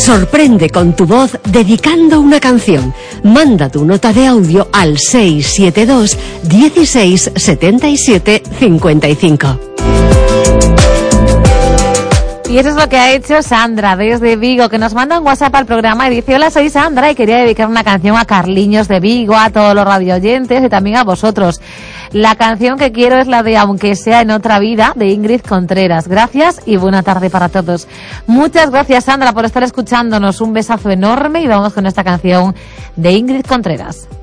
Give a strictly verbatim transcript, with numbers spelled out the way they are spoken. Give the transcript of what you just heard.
Sorprende con tu voz dedicando una canción. Manda tu nota de audio al seis siete dos, dieciséis, setenta y siete, cincuenta y cinco. Y eso es lo que ha hecho Sandra desde Vigo, que nos manda un WhatsApp al programa y dice: hola, soy Sandra y quería dedicar una canción a Carliños de Vigo, a todos los radioyentes y también a vosotros. La canción que quiero es la de Aunque sea en otra vida, de Ingrid Contreras. Gracias y buena tarde para todos. Muchas gracias, Sandra, por estar escuchándonos. Un besazo enorme y vamos con esta canción de Ingrid Contreras.